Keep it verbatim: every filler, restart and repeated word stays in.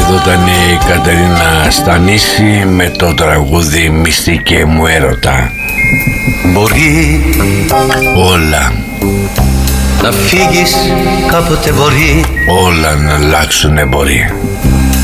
Εδώ ήταν η Κατερίνα Στανίση με το τραγούδι «Μυστικέ μου έρωτα». Μπορεί όλα να φύγεις κάποτε, μπορεί όλα να αλλάξουνε, μπορεί